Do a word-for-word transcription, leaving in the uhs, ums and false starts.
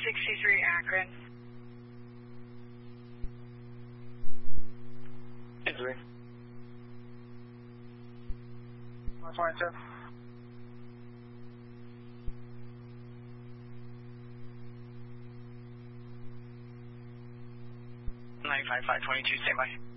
sixty-three Akron. Three. one twenty-two. ninety-five, five twenty-two, stay by.